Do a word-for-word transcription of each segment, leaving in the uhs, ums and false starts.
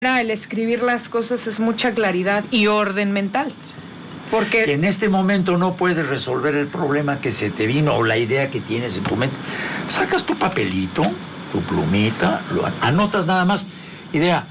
el escribir las cosas es mucha claridad y orden mental. Porque que en este momento no puedes resolver el problema que se te vino o la idea que tienes en tu mente. Sacas tu papelito, tu plumita, lo anotas nada más. Idea,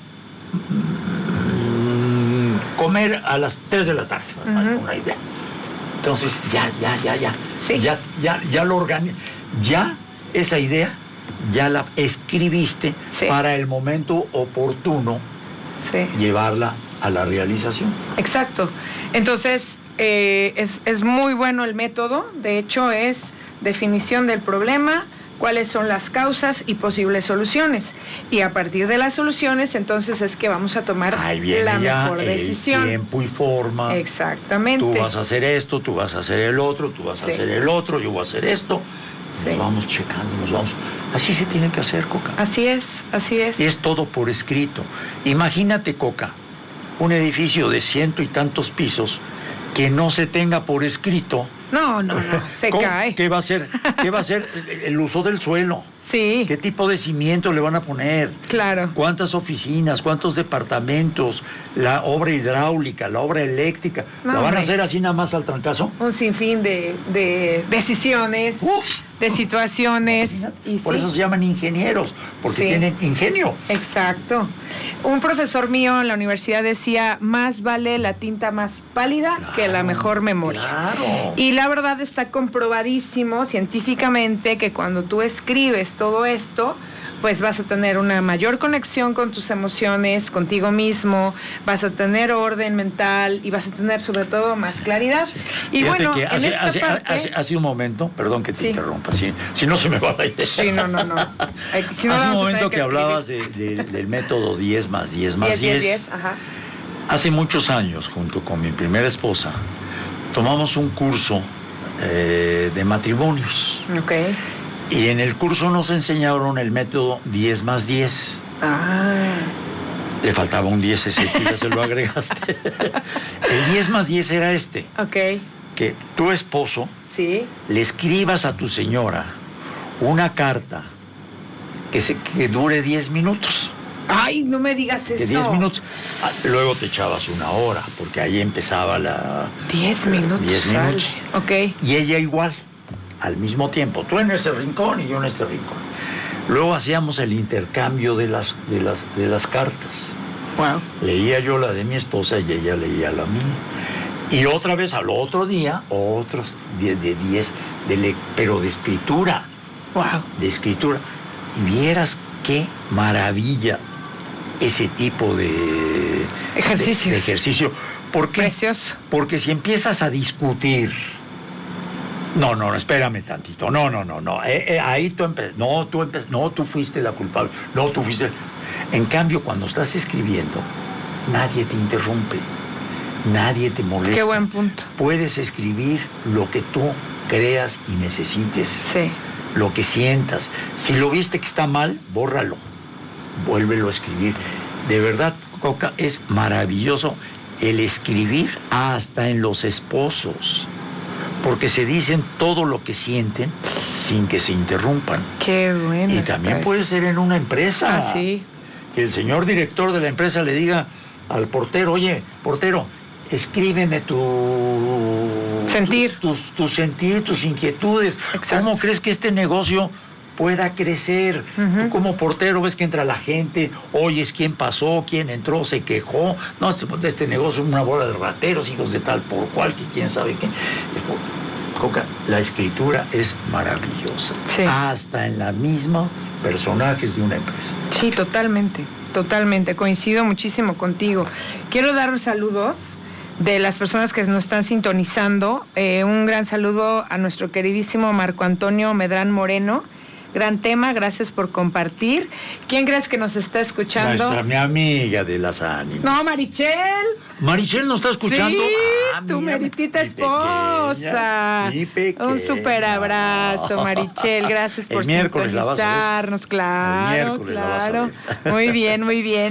mmm, comer a las tres de la tarde, uh-huh. Una idea. Entonces ya, ya, ya, ya, sí. ya, ya, ya lo organizas, ya esa idea ya la escribiste, sí. Para el momento oportuno, sí. Llevarla a la realización. Exacto. Entonces, eh, es, es muy bueno el método. De hecho, es definición del problema, cuáles son las causas y posibles soluciones. Y a partir de las soluciones, entonces es que vamos a tomar la mejor decisión. Tiempo y forma. Exactamente. Tú vas a hacer esto, tú vas a hacer el otro, tú vas a sí. hacer el otro, yo voy a hacer esto. Sí. Nos vamos checando, nos vamos. Así se tiene que hacer, Coca. Así es, así es. Es todo por escrito. Imagínate, Coca, un edificio de ciento y tantos pisos que no se tenga por escrito. No, no, no, se cae. ¿Qué va a ser? ¿Qué va a ser el uso del suelo? Sí. ¿Qué tipo de cimiento le van a poner? Claro. ¿Cuántas oficinas? ¿Cuántos departamentos? La obra hidráulica, la obra eléctrica. No, ¿la van a hacer así nada más al trancazo? Un sinfín de, de decisiones, Uf. de situaciones. Y Por sí. eso se llaman ingenieros, porque sí. tienen ingenio. Exacto. Un profesor mío en la universidad decía, más vale la tinta más pálida claro, que la mejor memoria. Claro. Y la verdad está comprobadísimo científicamente que cuando tú escribes todo esto, pues vas a tener una mayor conexión con tus emociones, contigo mismo, vas a tener orden mental y vas a tener sobre todo más claridad. Sí. Y Fíjate bueno, que hace, en esta hace, parte... hace, hace un momento, perdón que te sí. interrumpa, si, si no se me va la idea. Sí, no, no, no. Si no hace un momento que, que hablabas de, de, del método diez más diez más diez. diez, diez, ajá. Hace muchos años, junto con mi primera esposa, tomamos un curso eh, de matrimonios. Ok. Y en el curso nos enseñaron el método diez más diez. Ah. Le faltaba un diez, ese tú ya se lo agregaste. El diez más diez era este. Ok. Que tu esposo sí. le escribas a tu señora una carta que, se, que dure diez minutos. Ay, no me digas eso. De diez minutos. Luego te echabas una hora, porque ahí empezaba la... diez minutos. diez minutos. Ok. Y ella igual. Al mismo tiempo, tú en ese rincón y yo en este rincón. Luego hacíamos el intercambio de las, de las, de las cartas. Wow. Leía yo la de mi esposa y ella leía la mía. Y otra vez al otro día, otros de diez, de le, pero de escritura. Wow. De escritura. Y vieras qué maravilla ese tipo de ejercicio. De, de ejercicio. ¿Por qué? Precioso. Porque si empiezas a discutir... No, no, no, espérame tantito. No, no, no, no. Eh, eh, ahí tú empezaste. No, tú empe- No, tú fuiste la culpable. No, tú fuiste. En cambio, cuando estás escribiendo, nadie te interrumpe. Nadie te molesta. Qué buen punto. Puedes escribir lo que tú creas y necesites. Sí. Lo que sientas. Si lo viste que está mal, bórralo. Vuélvelo a escribir. De verdad, Coca, es maravilloso el escribir hasta en los esposos. Porque se dicen todo lo que sienten sin que se interrumpan. Qué bueno. Y también estás. Puede ser en una empresa. Ah, sí. Que el señor director de la empresa le diga al portero, oye, portero, escríbeme tu... Sentir. Tu, tus, tu sentir, tus inquietudes. Exacto. ¿Cómo crees que este negocio pueda crecer? Uh-huh. Tú como portero ves que entra la gente, oyes quién pasó, quién entró, se quejó. No, de este negocio una bola de rateros, hijos de tal por cual, que quién sabe qué. Coca, la escritura es maravillosa. Sí. Hasta en la misma personajes de una empresa. Sí, totalmente, totalmente. Coincido muchísimo contigo. Quiero dar saludos de las personas que nos están sintonizando. Eh, un gran saludo a nuestro queridísimo Marco Antonio Medrán Moreno. Gran tema, gracias por compartir. ¿Quién crees que nos está escuchando? Nuestra mi amiga de las ánimas. No, Marichel. ¿Marichel nos está escuchando? Sí, ah, tu mira, meritita mi esposa. Pequeña, mi pequeña. Un súper abrazo, Marichel. Gracias por el miércoles sintonizarnos. La vas a ver. Claro, el miércoles claro. La vas a ver. Muy bien, muy bien.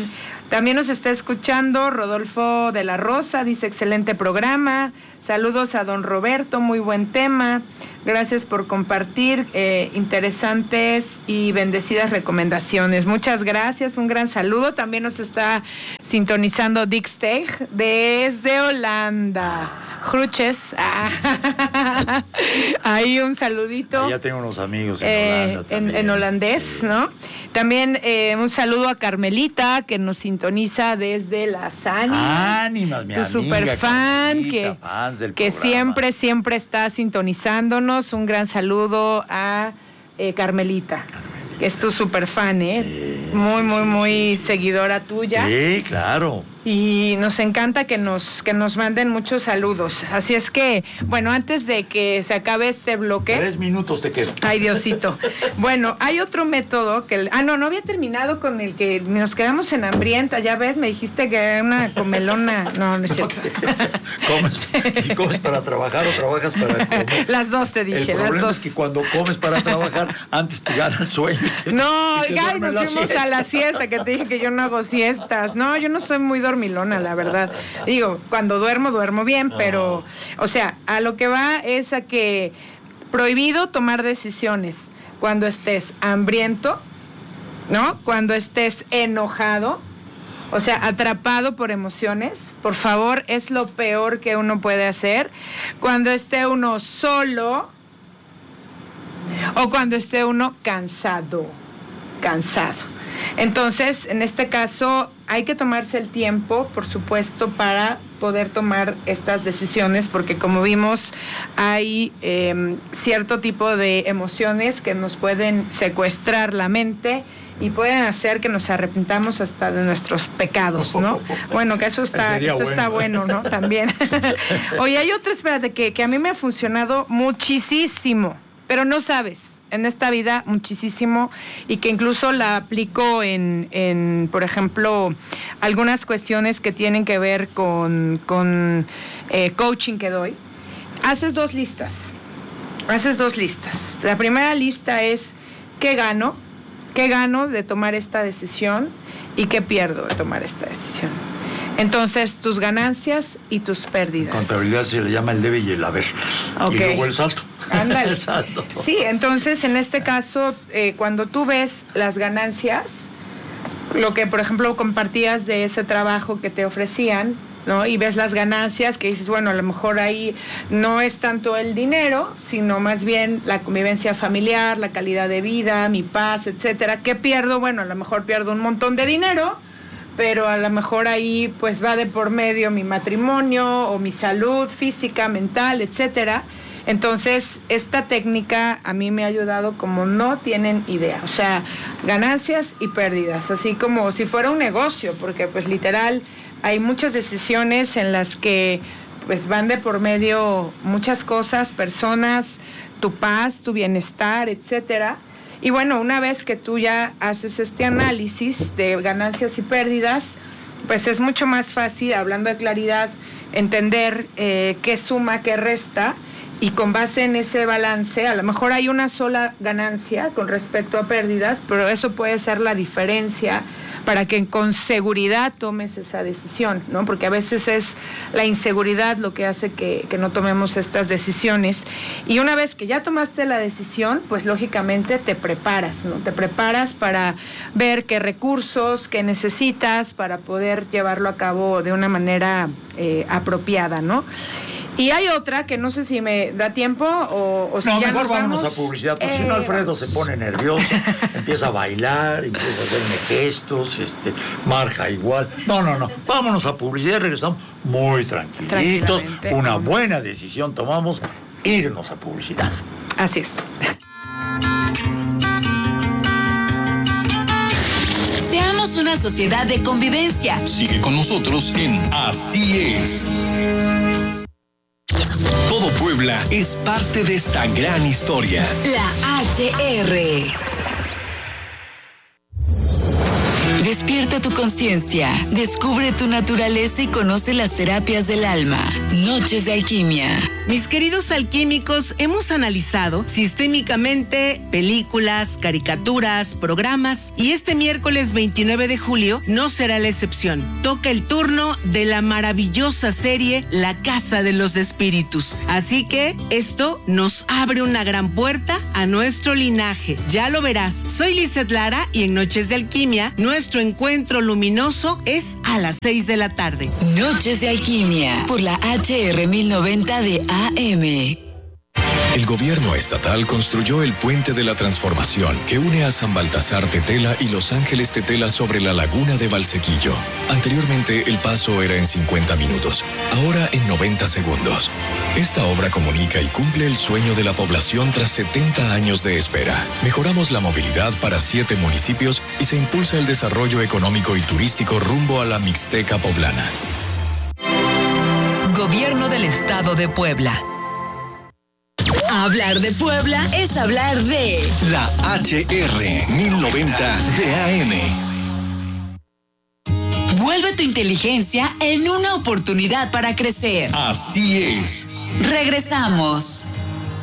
También nos está escuchando Rodolfo de la Rosa, dice excelente programa. Saludos a don Roberto, muy buen tema. Gracias por compartir eh, interesantes y bendecidas recomendaciones. Muchas gracias, un gran saludo. También nos está sintonizando Dick Steg desde Holanda. Gruches. Ah. Ahí un saludito. Ya tengo unos amigos en eh, Holanda también. En, en holandés, sí. ¿No? También eh, un saludo a Carmelita, que nos sintoniza desde Las Ánimas. Ánimas, mi tu amiga. super fan, que, que programa. siempre, siempre está sintonizándonos. Un gran saludo a eh, Carmelita. Carmelita. Que es tu super fan, ¿eh? Sí, muy, sí, muy, sí, muy sí, sí. seguidora tuya. Sí, claro. Y nos encanta que nos, que nos manden muchos saludos. Así es que, bueno, antes de que se acabe este bloque... Tres minutos te quedo. Ay, Diosito. Bueno, hay otro método que... El, ah, no, no había terminado con el que nos quedamos en hambrienta. Ya ves, me dijiste que era una comelona. No, no es cierto. ¿Comes, si comes para trabajar o trabajas para comer? Las dos te dije, el problema las dos. Es que cuando comes para trabajar, antes te gana el sueño. Te, no, te ay, nos fuimos siesta. a la siesta, que te dije que yo no hago siestas. No, yo no soy muy dormilona, la verdad. Digo, cuando duermo, duermo bien, pero, o sea, a lo que va es a que prohibido tomar decisiones cuando estés hambriento, ¿no? Cuando estés enojado, o sea, atrapado por emociones. Por favor, es lo peor que uno puede hacer. Cuando esté uno solo o cuando esté uno cansado, cansado. Entonces, en este caso, hay que tomarse el tiempo, por supuesto, para poder tomar estas decisiones, porque como vimos, hay eh, cierto tipo de emociones que nos pueden secuestrar la mente y pueden hacer que nos arrepintamos hasta de nuestros pecados, ¿no? Bueno, que eso está, eso bueno. está bueno, ¿no? También. Oye, hay otra, espérate, que, que a mí me ha funcionado muchísimo, pero no sabes, en esta vida muchísimo, y que incluso la aplico en, en por ejemplo, algunas cuestiones que tienen que ver con, con eh, coaching que doy. Haces dos listas, haces dos listas. La primera lista es ¿qué gano? ¿Qué gano de tomar esta decisión? ¿Y qué pierdo de tomar esta decisión? Entonces, tus ganancias y tus pérdidas. Contabilidad se le llama el debe y el haber. Okay. Y luego el salto. Ándale. El salto. Sí, entonces, en este caso, eh, cuando tú ves las ganancias, lo que, por ejemplo, compartías de ese trabajo que te ofrecían, ¿no? Y ves las ganancias, que dices, bueno, a lo mejor ahí no es tanto el dinero, sino más bien la convivencia familiar, la calidad de vida, mi paz, etcétera. ¿Qué pierdo? Bueno, a lo mejor pierdo un montón de dinero, pero a lo mejor ahí pues va de por medio mi matrimonio o mi salud física, mental, etcétera. Entonces, esta técnica a mí me ha ayudado como no tienen idea. O sea, ganancias y pérdidas, así como si fuera un negocio, porque pues literal hay muchas decisiones en las que pues van de por medio muchas cosas, personas, tu paz, tu bienestar, etcétera. Y bueno, una vez que tú ya haces este análisis de ganancias y pérdidas, pues es mucho más fácil, hablando de claridad, entender eh, qué suma, qué resta, y con base en ese balance, a lo mejor hay una sola ganancia con respecto a pérdidas, pero eso puede ser la diferencia para que con seguridad tomes esa decisión, ¿no? Porque a veces es la inseguridad lo que hace que, que no tomemos estas decisiones. Y una vez que ya tomaste la decisión, pues lógicamente te preparas, ¿no? Te preparas para ver qué recursos, qué necesitas para poder llevarlo a cabo de una manera eh, apropiada, ¿no? Y hay otra que no sé si me da tiempo o, o si no, ya mejor nos vamos. vámonos a publicidad, porque eh, si no Alfredo se pone nervioso, empieza a bailar, empieza a hacerme gestos, este, Marja igual. No, no, no, vámonos a publicidad y regresamos muy tranquilitos. Una buena decisión tomamos, irnos a publicidad. Así es. Seamos una sociedad de convivencia. Sigue con nosotros en Así Es. Todo Puebla es parte de esta gran historia. La H R. Despierta tu conciencia, descubre tu naturaleza y conoce las terapias del alma. Noches de Alquimia. Mis queridos alquímicos, hemos analizado sistémicamente películas, caricaturas, programas y este miércoles veintinueve de julio no será la excepción. Toca el turno de la maravillosa serie La Casa de los Espíritus. Así que esto nos abre una gran puerta a nuestro linaje. Ya lo verás. Soy Lizeth Lara y en Noches de Alquimia nuestro encuentro luminoso es a las seis de la tarde. Noches de Alquimia por la H R mil noventa de A M. El gobierno estatal construyó el Puente de la Transformación que une a San Baltasar Tetela y Los Ángeles Tetela sobre la laguna de Valsequillo. Anteriormente el paso era en cincuenta minutos, ahora en noventa segundos. Esta obra comunica y cumple el sueño de la población tras setenta años de espera. Mejoramos la movilidad para siete municipios y se impulsa el desarrollo económico y turístico rumbo a la Mixteca poblana. Gobierno del Estado de Puebla. Hablar de Puebla es hablar de La H R mil noventa de A M. Vuelve tu inteligencia en una oportunidad para crecer. Así es. Regresamos.